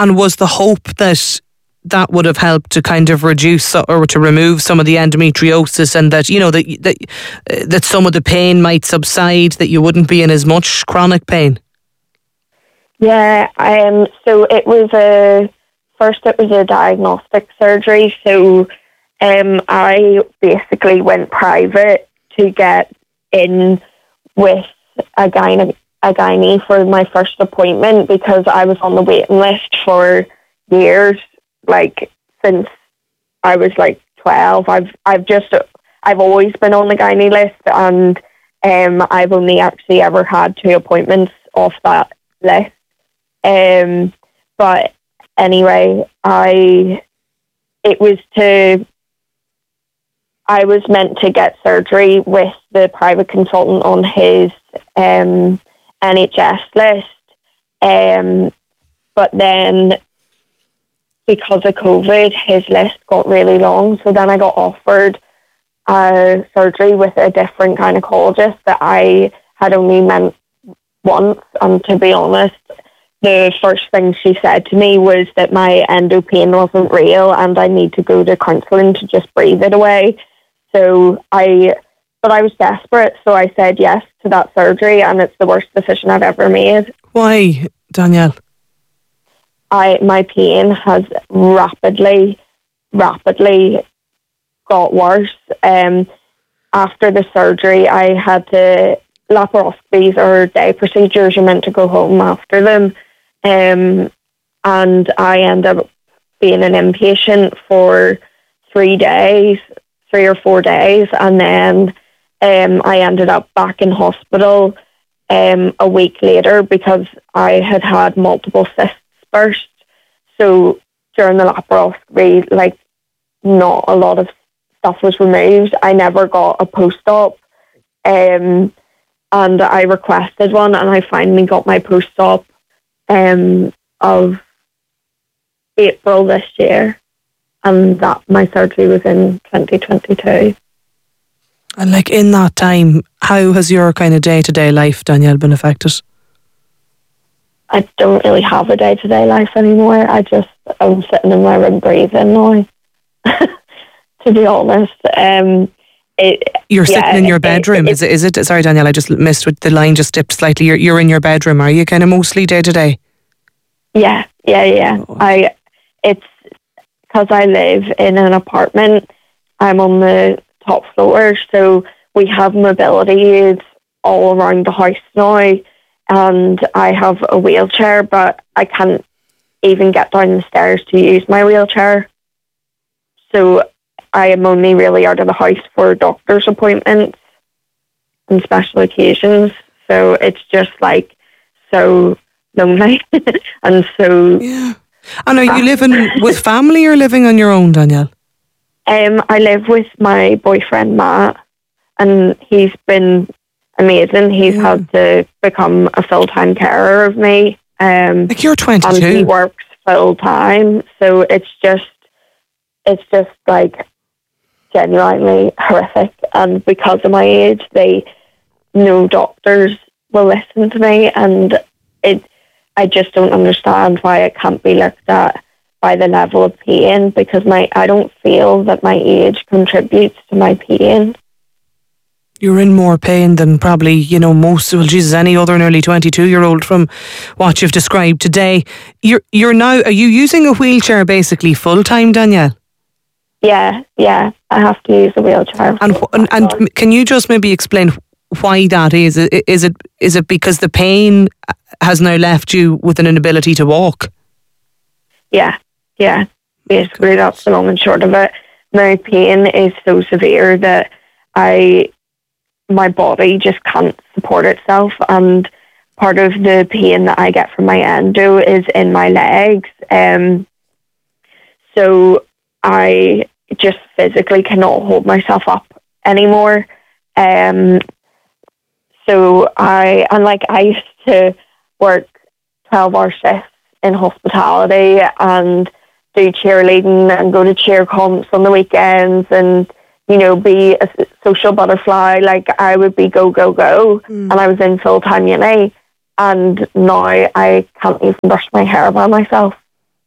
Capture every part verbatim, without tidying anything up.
And was the hope that that would have helped to kind of reduce or to remove some of the endometriosis, and that, you know, that that, uh, that some of the pain might subside, that you wouldn't be in as much chronic pain? Yeah, um, so it was a, first it was a diagnostic surgery, so um, I basically went private to get in with a gyne, a gynae for my first appointment, because I was on the waiting list for years, like since I was like twelve. I've I've just I've always been on the gynae list, and um, I've only actually ever had two appointments off that list. Um, but anyway, I it was to I was meant to get surgery with the private consultant on his um, N H S list, um, but then because of COVID, his list got really long. So then I got offered uh, surgery with a different gynecologist that I had only met once, and to be honest, the first thing she said to me was that my endo pain wasn't real and I need to go to counselling to just breathe it away. So I, but I was desperate, so I said yes to that surgery, and it's the worst decision I've ever made. Why, Danielle? I my pain has rapidly, rapidly got worse. Um, after the surgery, I had to laparoscopies or day procedures. You're meant to go home after them. Um, and I ended up being an inpatient for three days, three or four days, and then um, I ended up back in hospital um, a week later because I had had multiple cysts burst. So during the laparoscopy, like, not a lot of stuff was removed. I never got a post-op, um, and I requested one, and I finally got my post-op um, of April this year, and that my surgery was in twenty twenty-two. And like in that time, how has your kind of day-to-day life, Danielle, been affected? I don't really have a day-to-day life anymore. I just, I'm sitting in my room breathing now, to be honest. Um, it, you're yeah, sitting in your bedroom, it, it, is it? Is it? Sorry, Danielle, I just missed what the line just dipped slightly. You're, you're in your bedroom, are you, kind of mostly day-to-day? Yeah, yeah, yeah. Oh. I, it's because I live in an apartment. I'm on the top floor, so we have mobility aids all around the house now. And I have a wheelchair, but I can't even get down the stairs to use my wheelchair. So I am only really out of the house for doctor's appointments and special occasions. So it's just like so lonely and so... Yeah. And are you living with family or living on your own, Danielle? Um, I live with my boyfriend, Matt, and he's been... amazing. He's yeah. had to become a full-time carer of me. Um, like you're twenty-two. And he works full-time. So it's just, it's just like genuinely horrific. And because of my age, they, no doctors will listen to me. And it, I just don't understand why it can't be looked at by the level of pain, because my, I don't feel that my age contributes to my pain. You're in more pain than probably, you know, most, well, Jesus, any other nearly twenty-two-year-old from what you've described today. You're you're now, are you using a wheelchair basically full-time, Danielle? Yeah, yeah, I have to use a wheelchair. And and, and can you just maybe explain why that is? Is it is it because the pain has now left you with an inability to walk? Yeah, yeah, basically that's the long and short of it. My pain is so severe that I... my body just can't support itself, and part of the pain that I get from my endo is in my legs. Um, so I just physically cannot hold myself up anymore. Um, so I, and like I used to work twelve hour shifts in hospitality and do cheerleading and go to cheer comps on the weekends and, you know, be a social butterfly. Like I would be go, go, go. Mm. And I was in full-time uni. And now I can't even brush my hair by myself.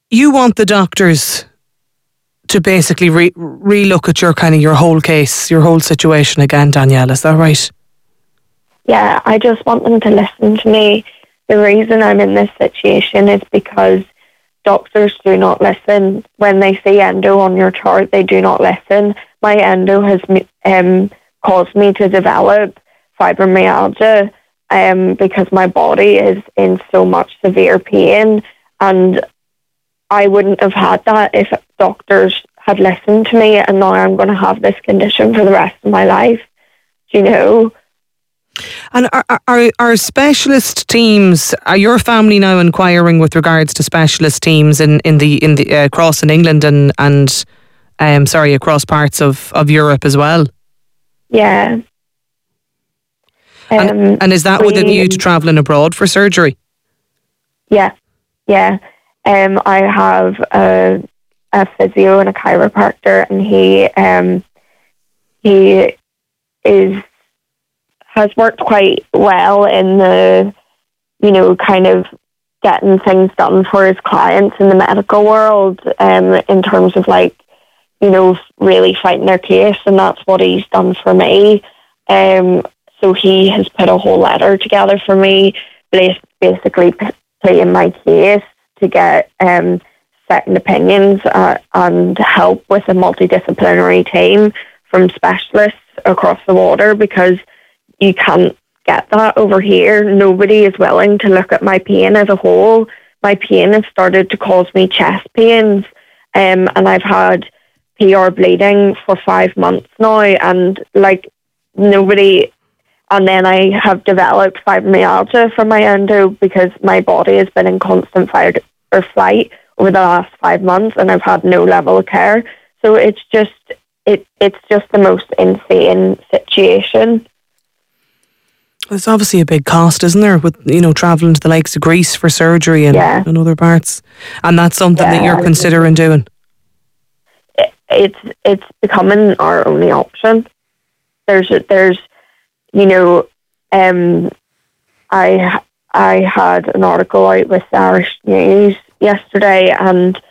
you want the doctors to basically re relook at your kind of your whole case, your whole situation again, Danielle. Is that right? Yeah, I just want them to listen to me. The reason I'm in this situation is because doctors do not listen. When they see endo on your chart, they do not listen. My endo has um, caused me to develop fibromyalgia um, because my body is in so much severe pain, and I wouldn't have had that if doctors had listened to me, and now I'm going to have this condition for the rest of my life. Do you know? And are, are, are specialist teams, are your family now inquiring with regards to specialist teams in, in the in the uh, across in England and and um sorry across parts of, of Europe as well? Yeah. Um, and, and is that we, with a view to travelling abroad for surgery? Yeah, yeah. Um, I have a, a physio and a chiropractor, and he um he is. has worked quite well in the, you know, kind of getting things done for his clients in the medical world, um, in terms of like, you know, really fighting their case, and that's what he's done for me. Um, so he has put a whole letter together for me, basically playing my case to get um, second opinions uh, and help with a multidisciplinary team from specialists across the water, because you can't get that over here. Nobody is willing to look at my pain as a whole. My pain has started to cause me chest pains, um, and I've had P R bleeding for five months now, and like nobody. And then I have developed fibromyalgia from my endo because my body has been in constant fight or flight over the last five months, and I've had no level of care. So it's just it it's just the most insane situation. There's obviously a big cost, isn't there, with, you know, travelling to the likes of Greece for surgery and, yeah. and other parts. And that's something yeah, that you're considering doing? It, it's it's becoming our only option. There's, there's you know, um, I, I had an article out with the Irish News yesterday, and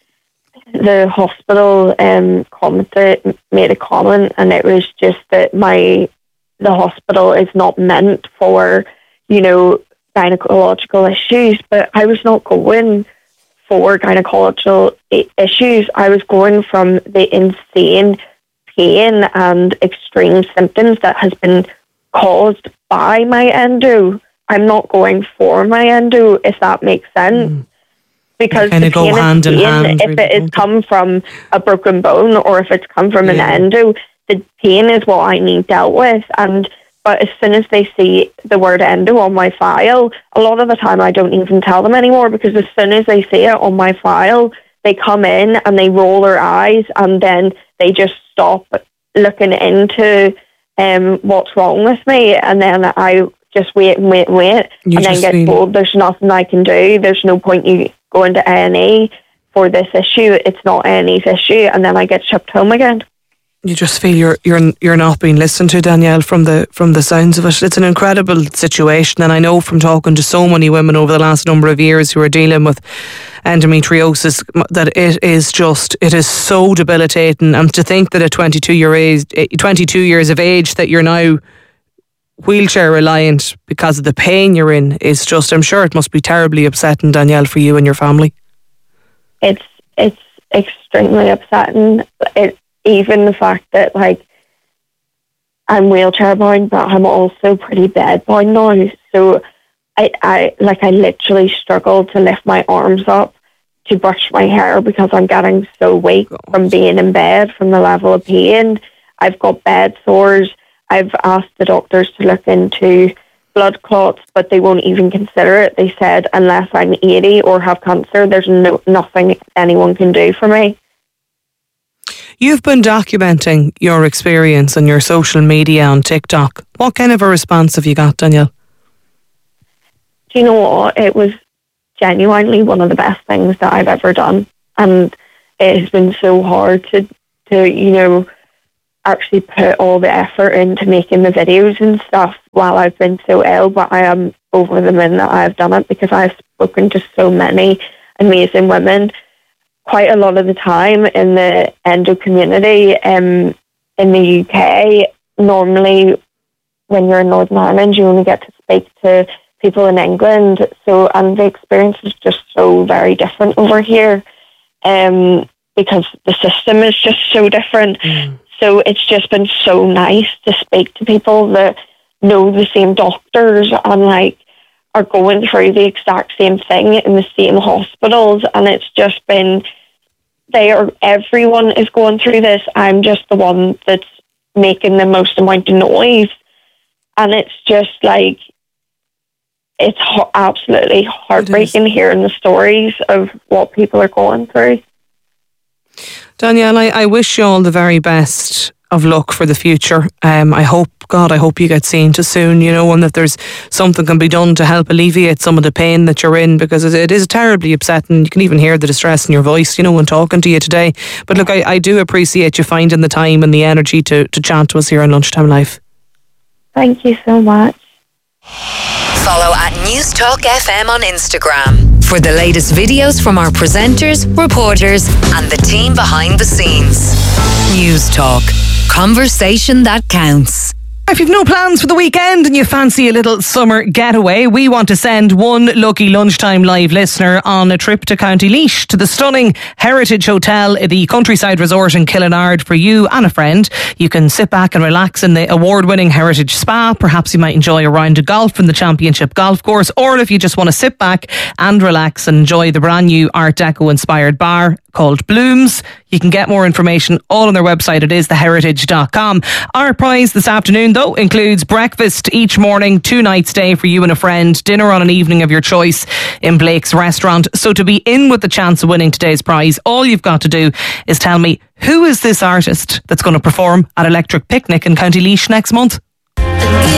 the hospital um, commented, made a comment, and it was just that my... the hospital is not meant for, you know, gynecological issues, but I was not going for gynecological I- issues. I was going from the insane pain and extreme symptoms that has been caused by my endo. I'm not going for my endo, if that makes sense. Mm. Because the go pain hand is in pain, hand, if really, it has come from a broken bone or if it's come from yeah. an endo, the pain is what I need dealt with. And but as soon as they see the word endo on my file, a lot of the time I don't even tell them anymore, because as soon as they see it on my file, they come in and they roll their eyes, and then they just stop looking into um what's wrong with me, and then I just wait and wait and wait, you and then get feel... told there's nothing I can do. There's no point you going to A and E for this issue. It's not A and E's issue, and then I get shipped home again. You just feel you're you're you're not being listened to, Danielle, from the from the sounds of it. It's an incredible situation, and I know from talking to so many women over the last number of years who are dealing with endometriosis that it is just it is so debilitating. And to think that at twenty-two year age, twenty-two years of age, that you're now wheelchair reliant because of the pain you're in is just, I'm sure it must be terribly upsetting, Danielle, for you and your family. It's it's extremely upsetting. It. Even the fact that, like, I'm wheelchair bound, but I'm also pretty bed bound now. So I, I, like, I literally struggle to lift my arms up to brush my hair because I'm getting so weak God. from being in bed, from the level of pain. I've got bed sores. I've asked the doctors to look into blood clots, but they won't even consider it. They said, unless I'm eighty or have cancer, there's no nothing anyone can do for me. You've been documenting your experience on your social media on TikTok. What kind of a response have you got, Danielle? Do you know what? It was genuinely one of the best things that I've ever done. And it has been so hard to, to you know, actually put all the effort into making the videos and stuff while I've been so ill. But I am over the moon that I've done it, because I've spoken to so many amazing women quite a lot of the time in the endo community um, in the U K, normally when you're in Northern Ireland, you only get to speak to people in England. So, and the experience is just so very different over here um, because the system is just so different. Mm. So it's just been so nice to speak to people that know the same doctors and like are going through the exact same thing in the same hospitals. And it's just been, they are, everyone is going through this. I'm just the one that's making the most amount of noise. And it's just like, it's ho- absolutely heartbreaking hearing the stories of what people are going through. Danielle, I, I wish you all the very best of luck for the future. Um, I hope, God, I hope you get seen to soon, you know, and that there's something can be done to help alleviate some of the pain that you're in, because it, it is terribly upsetting. You can even hear the distress in your voice, you know, when talking to you today. But look, I, I do appreciate you finding the time and the energy to, to chat to us here on Lunchtime Live. Thank you so much. Follow at News Talk F M on Instagram for the latest videos from our presenters, reporters, and the team behind the scenes. News Talk. Conversation that counts. If you've no plans for the weekend and you fancy a little summer getaway, we want to send one lucky Lunchtime Live listener on a trip to County Laois to the stunning Heritage Hotel, the Countryside Resort in Killinard, for you and a friend. You can sit back and relax in the award-winning Heritage Spa. Perhaps you might enjoy a round of golf in the Championship Golf Course, or if you just want to sit back and relax and enjoy the brand new Art Deco inspired bar called Blooms. You can get more information all on their website. It is the heritage dot com. Our prize this afternoon, though, includes breakfast each morning, two nights stay for you and a friend, dinner on an evening of your choice in Blake's Restaurant. So to be in with the chance of winning today's prize, all you've got to do is tell me, who is this artist that's going to perform at Electric Picnic in County Laois next month?